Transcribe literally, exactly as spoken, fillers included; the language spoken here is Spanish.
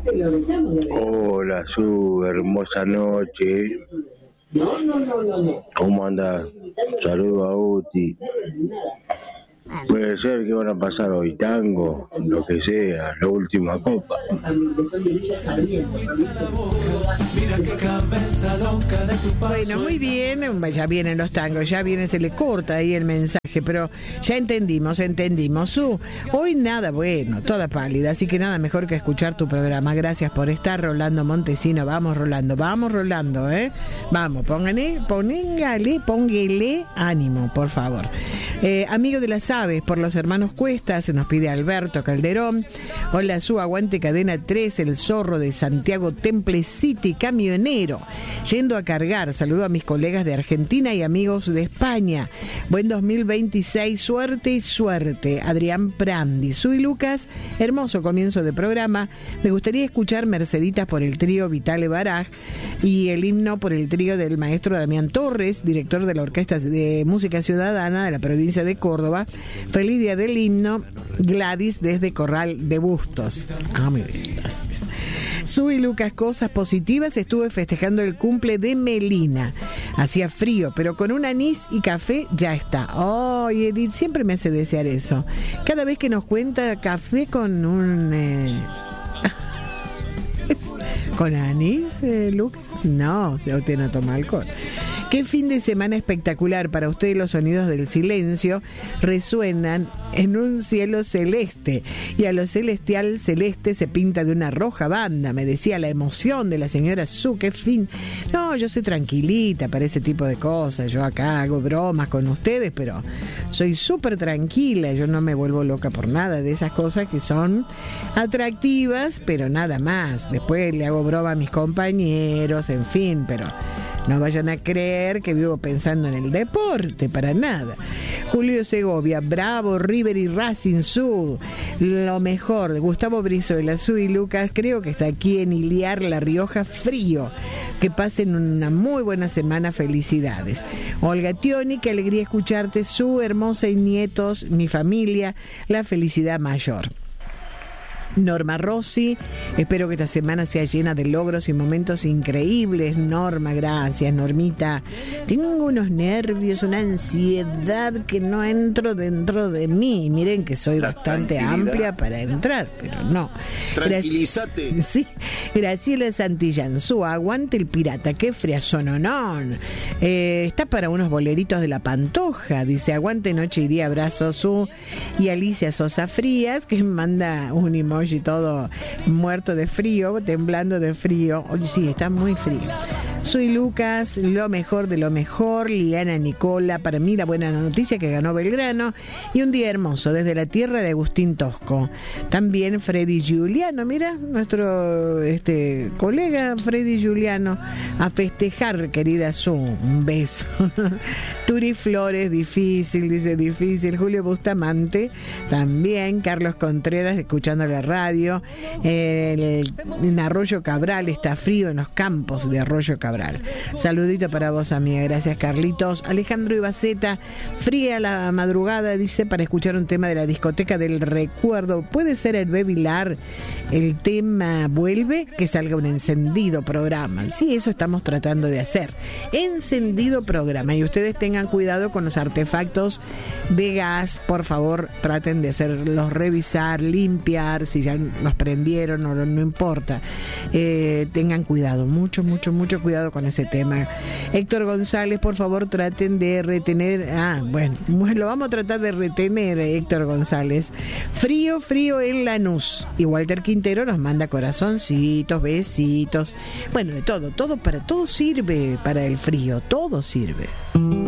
Hola, su hermosa noche. ¿Cómo anda? Saludos a Uti. Puede ser que van a pasar hoy tango, lo que sea, la última copa. Bueno, muy bien, ya vienen los tangos, ya viene, se le corta ahí el mensaje, pero ya entendimos, entendimos. Su, hoy nada bueno, toda pálida, así que nada mejor que escuchar tu programa. Gracias por estar, Rolando Montesino. Vamos, Rolando, vamos, Rolando, ¿eh? Vamos, póngale, póngale, póngale ánimo, por favor. Eh, amigo de las aves, por los hermanos Cuesta, se nos pide Alberto Calderón. Hola, su aguante cadena tres, el zorro de Santiago Temple City, camionero, yendo a cargar. Saludo a mis colegas de Argentina y amigos de España. Buen dos mil veintiséis, suerte y suerte. Adrián Prandi, Su y Lucas, hermoso comienzo de programa. Me gustaría escuchar Merceditas por el trío Vitale Baraj y el himno por el trío del maestro Damián Torres, director de la Orquesta de Música Ciudadana de la provincia de Córdoba. Feliz día del himno, Gladys desde Corral de Bustos. Ah, muy bien, gracias. Su y Lucas, cosas positivas. Estuve festejando el cumple de Melina. Hacía frío, pero con un anís y café ya está. Oh, y Edith siempre me hace desear eso. Cada vez que nos cuenta café con un... Eh... ¿Con anís, eh, Lucas? No, si usted no toma alcohol. Qué fin de semana espectacular para ustedes. Los sonidos del silencio resuenan en un cielo celeste y a lo celestial celeste se pinta de una roja banda. Me decía la emoción de la señora Su. Qué fin. No, yo soy tranquilita para ese tipo de cosas. Yo acá hago bromas con ustedes, pero soy súper tranquila. Yo no me vuelvo loca por nada de esas cosas que son atractivas, pero nada más. Después le hago broma a mis compañeros, en fin, pero... no vayan a creer que vivo pensando en el deporte, para nada. Julio Segovia, bravo, River y Racing Sur. Lo mejor de Gustavo Brizuela, Su y Lucas, creo que está aquí en Iliar, La Rioja, frío. Que pasen una muy buena semana, felicidades. Olga Tioni, qué alegría escucharte, Su, hermosa y nietos, mi familia, la felicidad mayor. Norma Rossi, espero que esta semana sea llena de logros y momentos increíbles. Norma, gracias, Normita. Tengo unos nervios, una ansiedad que no entro dentro de mí. Miren que soy La bastante amplia para entrar, pero no. Tranquilízate. Graci- sí, Graciela Santillán, Su, aguante el pirata, qué friazononón. Eh, está para unos boleritos de La Pantoja, dice, aguante noche y día, abrazo, Su. Y Alicia Sosa Frías, que manda un emoji y todo muerto de frío, temblando de frío. Hoy sí, está muy frío. Soy Lucas, lo mejor de lo mejor. Liliana Nicola, para mí la buena noticia que ganó Belgrano y un día hermoso desde la tierra de Agustín Tosco. También Freddy Giuliano, mira, nuestro este colega Freddy Giuliano, a festejar, querida Su, un beso. Turi Flores, difícil, dice difícil. Julio Bustamante, también. Carlos Contreras, escuchando la radio. El, en Arroyo Cabral está frío, en los campos de Arroyo Cabral. Saludito para vos, amiga, gracias, Carlitos. Alejandro Ibaceta, fría la madrugada, dice, para escuchar un tema de la discoteca del recuerdo. Puede ser el Bebilar, el tema Vuelve, que salga un encendido programa. Sí, eso estamos tratando de hacer, encendido programa. Y ustedes tengan cuidado con los artefactos de gas, por favor, traten de hacerlos revisar, limpiar, si ya los prendieron o no, no importa. Eh, tengan cuidado, mucho, mucho, mucho cuidado con ese tema. Héctor González, por favor, traten de retener, ah, bueno, lo vamos a tratar de retener, Héctor González. Frío, frío en Lanús. Y Walter Quintero nos manda corazoncitos, besitos, bueno, de todo, todo para todo sirve para el frío, todo sirve.